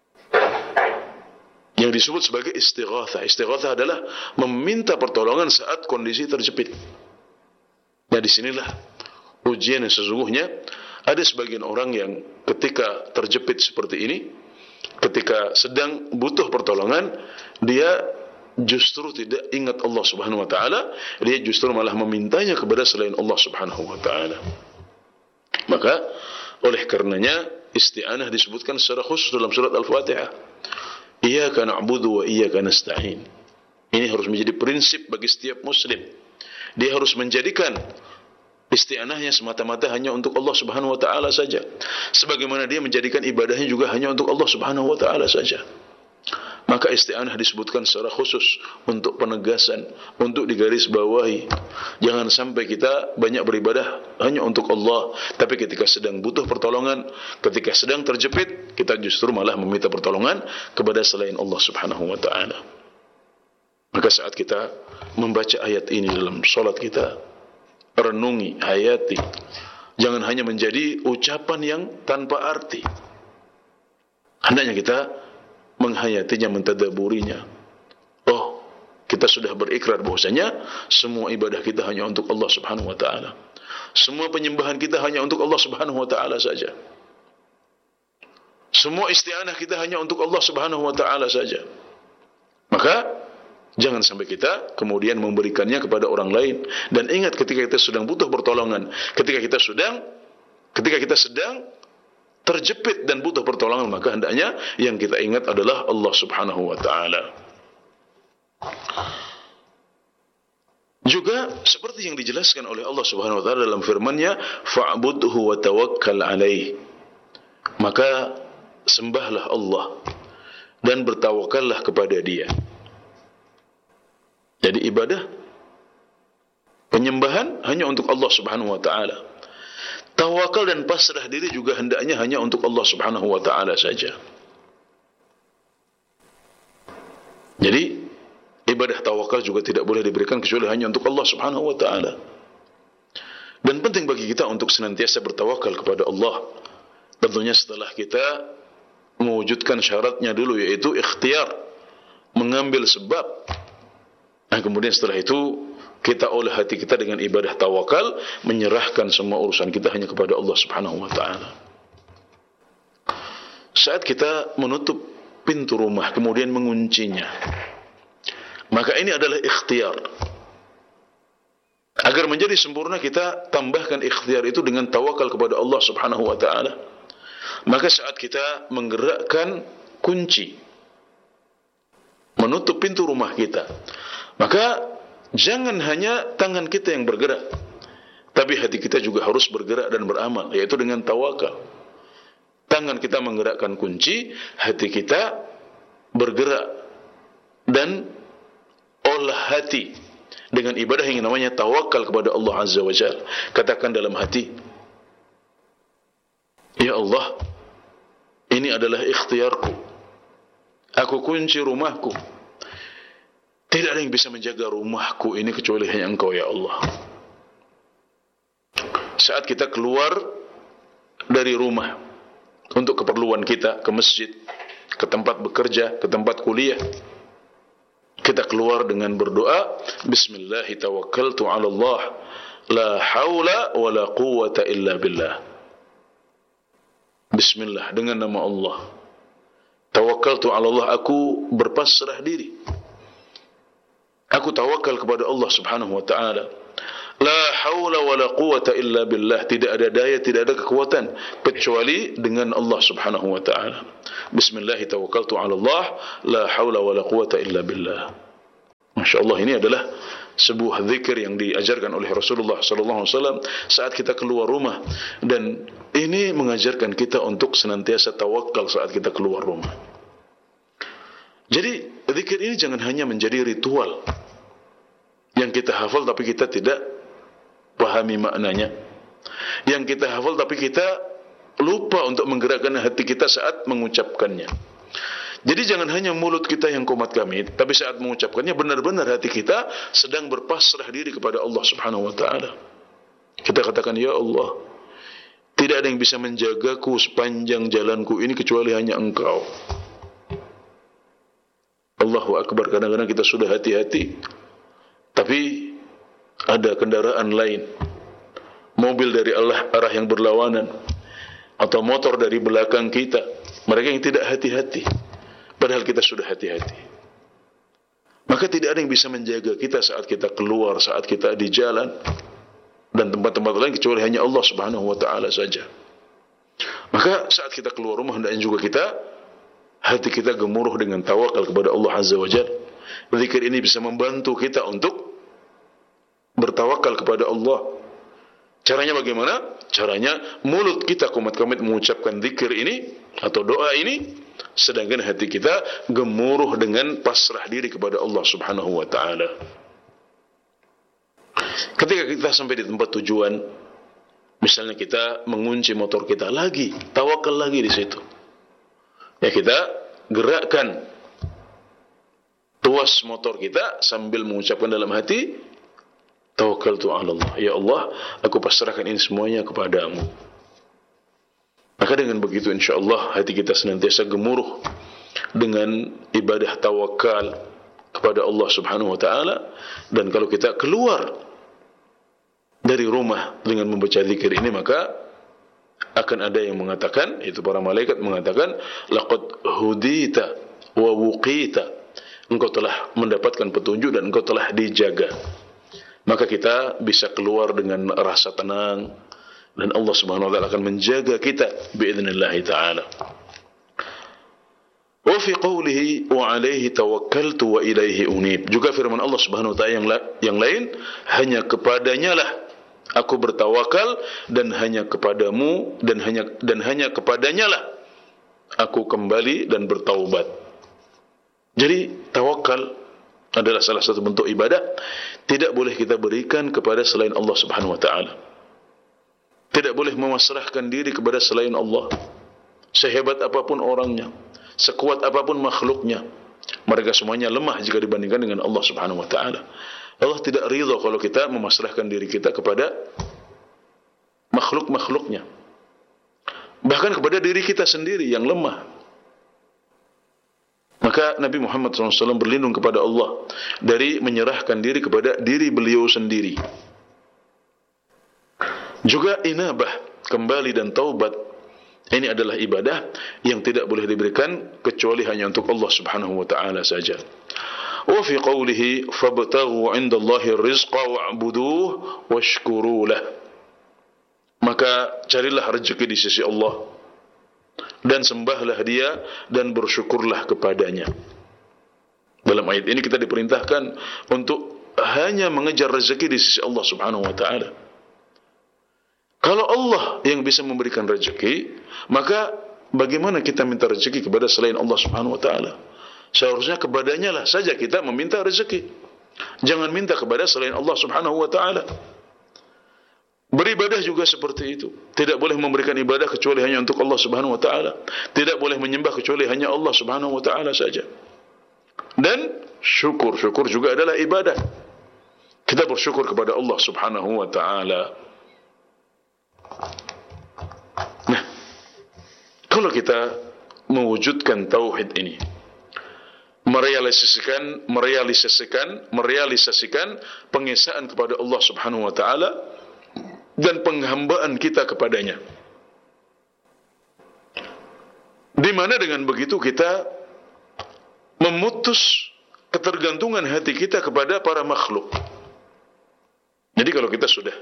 Yang disebut sebagai istighatsah. Istighatsah adalah meminta pertolongan saat kondisi terjepit. Nah, disinilah ujian yang sesungguhnya. Ada sebagian orang yang ketika terjepit seperti ini, ketika sedang butuh pertolongan, dia justru tidak ingat Allah Subhanahu wa taala, dia justru malah memintanya kepada selain Allah Subhanahu wa taala. Maka oleh karenanya isti'anah disebutkan secara khusus dalam surat Al-Fatihah. Iyyaka na'budu wa iyyaka nasta'in. Ini harus menjadi prinsip bagi setiap muslim. Dia harus menjadikan isti'anahnya semata-mata hanya untuk Allah Subhanahu wa taala saja. Sebagaimana dia menjadikan ibadahnya juga hanya untuk Allah Subhanahu wa taala saja. Maka isti'anah disebutkan secara khusus untuk penegasan, untuk digarisbawahi. Jangan sampai kita banyak beribadah hanya untuk Allah, tapi ketika sedang butuh pertolongan, ketika sedang terjepit, kita justru malah meminta pertolongan kepada selain Allah Subhanahu wa taala. Maka saat kita membaca ayat ini dalam salat kita, renungi, hayati. Jangan hanya menjadi ucapan yang tanpa arti. Hendaknya kita menghayatinya, mentadaburinya. Oh, kita sudah berikrar bahwasanya semua ibadah kita hanya untuk Allah Subhanahu wa taala. Semua penyembahan kita hanya untuk Allah Subhanahu wa taala saja. Semua isti'anah kita hanya untuk Allah Subhanahu wa taala saja. Maka jangan sampai kita kemudian memberikannya kepada orang lain. Dan ingat, ketika kita sedang butuh pertolongan, ketika kita sedang terjepit dan butuh pertolongan, maka hendaknya yang kita ingat adalah Allah Subhanahu wa taala. Juga seperti yang dijelaskan oleh Allah Subhanahu wa taala dalam firman-Nya, fa'budhu wa tawakkal 'alaih. Maka sembahlah Allah dan bertawakallah kepada Dia. Jadi ibadah, penyembahan hanya untuk Allah Subhanahu wa taala. Tawakal dan pasrah diri juga hendaknya hanya untuk Allah Subhanahu wa taala saja. Jadi ibadah tawakal juga tidak boleh diberikan kecuali hanya untuk Allah Subhanahu wa taala. Dan penting bagi kita untuk senantiasa bertawakal kepada Allah. Tentunya setelah kita mewujudkan syaratnya dulu, yaitu ikhtiar, mengambil sebab. Nah, kemudian setelah itu kita olah hati kita dengan ibadah tawakal, menyerahkan semua urusan kita hanya kepada Allah Subhanahu wa taala. Saat kita menutup pintu rumah kemudian menguncinya, maka ini adalah ikhtiar. Agar menjadi sempurna, kita tambahkan ikhtiar itu dengan tawakal kepada Allah Subhanahu wa taala. Maka saat kita menggerakkan kunci menutup pintu rumah kita, maka jangan hanya tangan kita yang bergerak, tapi hati kita juga harus bergerak dan beramal, yaitu dengan tawakal. Tangan kita menggerakkan kunci, hati kita bergerak dan olah hati dengan ibadah yang namanya tawakal kepada Allah Azza wa Jalla. Katakan dalam hati, ya Allah, ini adalah ikhtiarku. Aku kunci rumahku. Tidak ada yang bisa menjaga rumahku ini kecuali hanya Engkau, ya Allah. Saat kita keluar dari rumah untuk keperluan kita, ke masjid, ke tempat bekerja, ke tempat kuliah, kita keluar dengan berdoa, Bismillah tawakkaltu 'ala Allah, la haula wa la quwwata illa billah. Bismillah, dengan nama Allah. Tawakkaltu 'ala Allah, aku berpasrah diri. Aku tawakal kepada Allah Subhanahu wa taala. La haula wa la quwwata illa billah. Tidak ada daya, tidak ada kekuatan kecuali dengan Allah Subhanahu wa taala. Bismillah tawakkaltu 'ala Allah, la haula wa la quwwata illa billah. Masyaallah, ini adalah sebuah zikir yang diajarkan oleh Rasulullah sallallahu alaihi wasallam saat kita keluar rumah, dan ini mengajarkan kita untuk senantiasa tawakal saat kita keluar rumah. Jadi zikir ini jangan hanya menjadi ritual yang kita hafal tapi kita tidak pahami maknanya, yang kita hafal tapi kita lupa untuk menggerakkan hati kita saat mengucapkannya. Jadi jangan hanya mulut kita yang qomat kamit, tapi saat mengucapkannya benar-benar hati kita sedang berpasrah diri kepada Allah Subhanahu wa taala. Kita katakan, ya Allah, tidak ada yang bisa menjagaku sepanjang jalanku ini kecuali hanya Engkau. Allahu Akbar. Kadang-kadang kita sudah hati-hati, tapi ada kendaraan lain, mobil dari arah yang berlawanan, atau motor dari belakang kita. Mereka yang tidak hati-hati, padahal kita sudah hati-hati. Maka tidak ada yang bisa menjaga kita saat kita keluar, saat kita di jalan dan tempat-tempat lain, kecuali hanya Allah Subhanahu wa Ta'ala saja. Maka saat kita keluar rumah, dan juga hati kita gemuruh dengan tawakal kepada Allah Azza wa Jalla. Zikir ini bisa membantu kita untuk bertawakal kepada Allah. Caranya bagaimana? Caranya mulut kita komat-kamit mengucapkan zikir ini atau doa ini, sedangkan hati kita gemuruh dengan pasrah diri kepada Allah Subhanahu wa Ta'ala. Ketika kita sampai di tempat tujuan, misalnya kita mengunci motor kita, lagi tawakal lagi di situ. Ya, kita gerakkan tuas motor kita sambil mengucapkan dalam hati, tawakkaltu 'ala Allah. Ya Allah, aku pasrahkan ini semuanya kepadamu. Maka dengan begitu insyaallah hati kita senantiasa gemuruh dengan ibadah tawakal kepada Allah Subhanahu wa Ta'ala. Dan kalau kita keluar dari rumah dengan membaca zikir ini, maka akan ada yang mengatakan, itu para malaikat mengatakan, laqad hudita wa wuqita, engkau telah mendapatkan petunjuk dan engkau telah dijaga. Maka kita bisa keluar dengan rasa tenang, dan Allah Subhanahu wa Ta'ala akan menjaga kita biiznillah ta'ala. Wa fi qawlihi wa alaihi tawakkaltu wa ilaihi unib, juga firman Allah Subhanahu wa Ta'ala yang lain, hanya kepadanya lah aku bertawakal, dan hanya kepadamu dan hanya kepadanya lah aku kembali dan bertaubat. Jadi tawakal adalah salah satu bentuk ibadah. Tidak boleh kita berikan kepada selain Allah Subhanahu wa Ta'ala. Tidak boleh memasrahkan diri kepada selain Allah. Sehebat apapun orangnya, sekuat apapun makhluknya, mereka semuanya lemah jika dibandingkan dengan Allah Subhanahu wa Ta'ala. Allah tidak ridha kalau kita memasrahkan diri kita kepada makhluk-makhluknya, bahkan kepada diri kita sendiri yang lemah. Maka Nabi Muhammad SAW berlindung kepada Allah dari menyerahkan diri kepada diri beliau sendiri. Juga inabah, kembali dan taubat, ini adalah ibadah yang tidak boleh diberikan kecuali hanya untuk Allah Subhanahu wa Ta'ala saja. Wa fi qawlihi fabtaghu 'indallahi rizqa wa'buduhu washkuru lah, maka carilah rezeki di sisi Allah dan sembahlah Dia dan bersyukurlah kepadanya. Dalam ayat ini kita diperintahkan untuk hanya mengejar rezeki di sisi Allah Subhanahu wa Ta'ala. Kalau Allah yang bisa memberikan rezeki, maka bagaimana kita minta rezeki kepada selain Allah Subhanahu wa Ta'ala? Seharusnya kepadanya lah saja kita meminta rezeki. Jangan minta kepada selain Allah Subhanahu wa Ta'ala. Beribadah juga seperti itu. Tidak boleh memberikan ibadah kecuali hanya untuk Allah Subhanahu wa Ta'ala. Tidak boleh menyembah kecuali hanya Allah Subhanahu wa Ta'ala saja. Dan syukur juga adalah ibadah. Kita bersyukur kepada Allah Subhanahu wa Ta'ala. Nah, kalau kita mewujudkan tauhid ini, merealisasikan pengesaan kepada Allah Subhanahu wa Ta'ala dan penghambaan kita kepadanya, di mana dengan begitu kita memutus ketergantungan hati kita kepada para makhluk. Jadi kalau kita sudah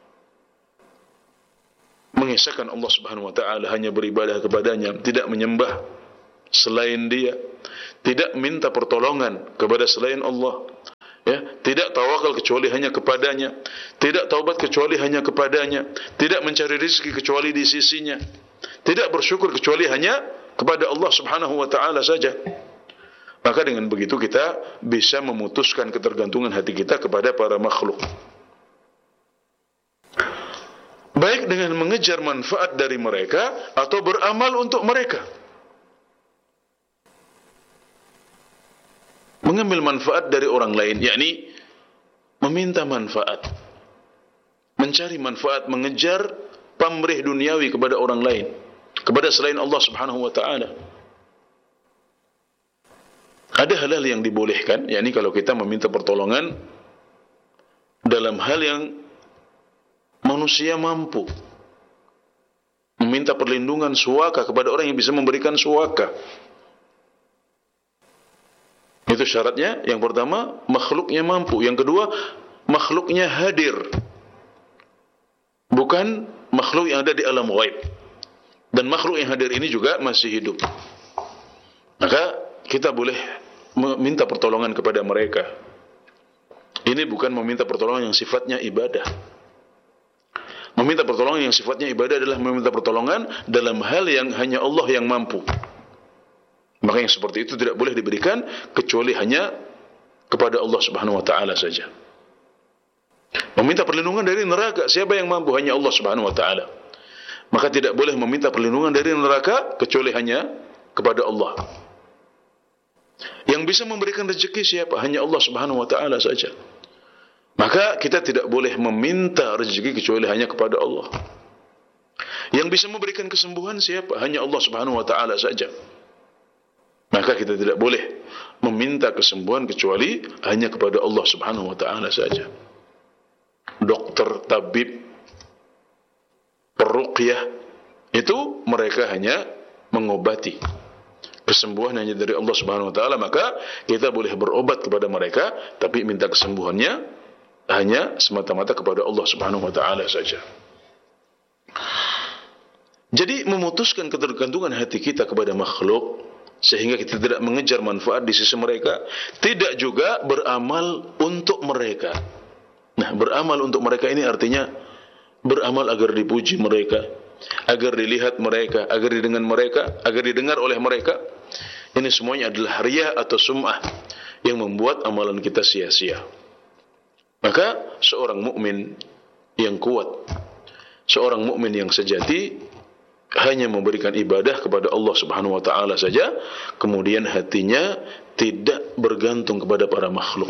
mengesahkan Allah Subhanahu wa Ta'ala, hanya beribadah kepadanya, tidak menyembah selain Dia, tidak minta pertolongan kepada selain Allah, ya, tidak tawakal kecuali hanya kepadanya, tidak taubat kecuali hanya kepadanya, tidak mencari rezeki kecuali di sisinya, tidak bersyukur kecuali hanya kepada Allah Subhanahu wa Ta'ala saja. Maka dengan begitu kita bisa memutuskan ketergantungan hati kita kepada para makhluk, baik dengan mengejar manfaat dari mereka atau beramal untuk mereka. Mengambil manfaat dari orang lain, yakni meminta manfaat, mencari manfaat, mengejar pamrih duniawi kepada orang lain, kepada selain Allah Subhanahu wa Ta'ala. Ada hal-hal yang dibolehkan, yakni kalau kita meminta pertolongan dalam hal yang manusia mampu. Meminta perlindungan suaka kepada orang yang bisa memberikan suaka. Itu syaratnya. Yang pertama, makhluknya mampu. Yang kedua, makhluknya hadir. Bukan makhluk yang ada di alam ghaib. Dan makhluk yang hadir ini juga masih hidup. Maka kita boleh meminta pertolongan kepada mereka. Ini bukan meminta pertolongan yang sifatnya ibadah. Meminta pertolongan yang sifatnya ibadah adalah meminta pertolongan dalam hal yang hanya Allah yang mampu. Maka yang seperti itu tidak boleh diberikan kecuali hanya kepada Allah Subhanahu wa taala saja. Meminta perlindungan dari neraka, siapa yang mampu? Hanya Allah Subhanahu wa taala. Maka tidak boleh meminta perlindungan dari neraka kecuali hanya kepada Allah. Yang bisa memberikan rezeki siapa? Hanya Allah Subhanahu wa taala saja. Maka kita tidak boleh meminta rezeki kecuali hanya kepada Allah. Yang bisa memberikan kesembuhan siapa? Hanya Allah Subhanahu wa taala saja. Maka kita tidak boleh meminta kesembuhan kecuali hanya kepada Allah Subhanahu wa taala saja. Dokter, tabib, peruqyah itu mereka hanya mengobati. Kesembuhan hanya dari Allah Subhanahu wa taala, maka kita boleh berobat kepada mereka tapi minta kesembuhannya hanya semata-mata kepada Allah Subhanahu wa taala saja. Jadi memutuskan ketergantungan hati kita kepada makhluk sehingga kita tidak mengejar manfaat di sisi mereka, tidak juga beramal untuk mereka. Nah, beramal untuk mereka ini artinya beramal agar dipuji mereka, agar dilihat mereka, agar didengar mereka, agar didengar oleh mereka. Ini semuanya adalah riya atau sum'ah yang membuat amalan kita sia-sia. Maka seorang mukmin yang kuat, seorang mukmin yang sejati hanya memberikan ibadah kepada Allah Subhanahu wa taala saja, kemudian hatinya tidak bergantung kepada para makhluk.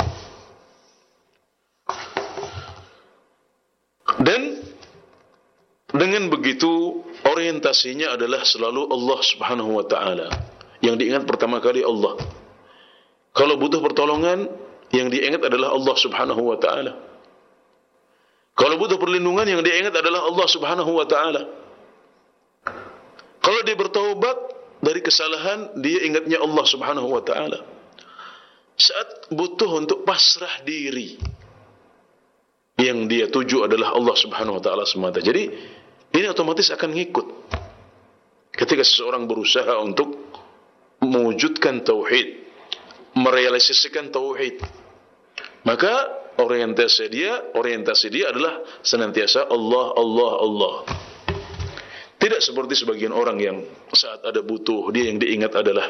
Dan dengan begitu orientasinya adalah selalu Allah Subhanahu wa taala. Yang diingat pertama kali Allah. Kalau butuh pertolongan, yang diingat adalah Allah Subhanahu wa taala. Kalau butuh perlindungan, yang diingat adalah Allah Subhanahu wa taala. Kalau dia bertaubat dari kesalahan, dia ingatnya Allah Subhanahu wa taala. Saat butuh untuk pasrah diri, yang dia tuju adalah Allah Subhanahu wa taala semata. Jadi ini otomatis akan ngikut. Ketika seseorang berusaha untuk mewujudkan tauhid, merealisasikan tauhid, maka orientasi dia adalah senantiasa Allah, Allah, Allah. Tidak seperti sebagian orang yang saat ada butuh, dia yang diingat adalah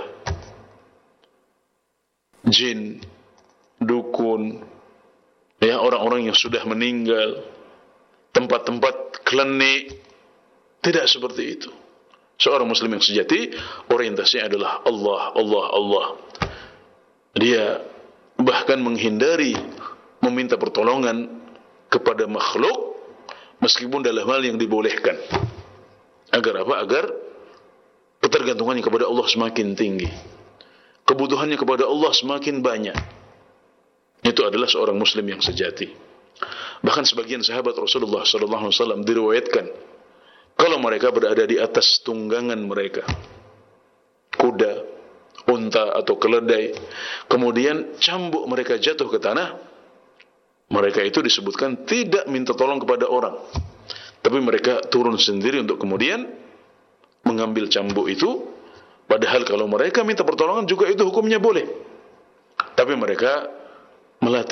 jin, dukun, ya, orang-orang yang sudah meninggal, tempat-tempat klinik. Tidak seperti itu. Seorang muslim yang sejati orientasinya adalah Allah, Allah, Allah. Dia bahkan menghindari meminta pertolongan kepada makhluk meskipun dalam hal yang dibolehkan. Agar apa? Agar ketergantungannya kepada Allah semakin tinggi, kebutuhannya kepada Allah semakin banyak. Itu adalah seorang muslim yang sejati. Bahkan sebagian sahabat Rasulullah SAW diriwayatkan, kalau mereka berada di atas tunggangan mereka, kuda, unta atau keledai, kemudian cambuk mereka jatuh ke tanah, mereka itu disebutkan tidak minta tolong kepada orang, tapi mereka turun sendiri untuk kemudian mengambil cambuk itu. Padahal kalau mereka minta pertolongan juga itu hukumnya boleh, tapi mereka melatih